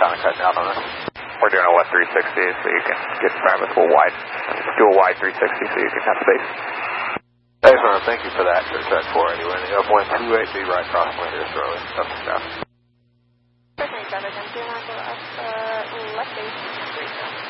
kind of cutting out on us. We're doing a left 360 so you can get in front of us. We'll do a wide 360 so you can have space. Excellent, thank you for that. Track 4 anyway. Up 128, be right crosswind here shortly. Up and down. Certainly, Trevor, I'm doing on left base.